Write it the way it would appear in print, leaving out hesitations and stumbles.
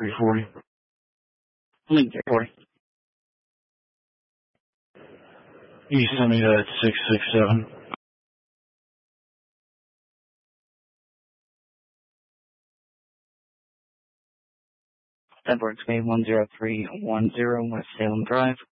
340. Link 340. You send me that 667. That works. 10310 West Salem Drive.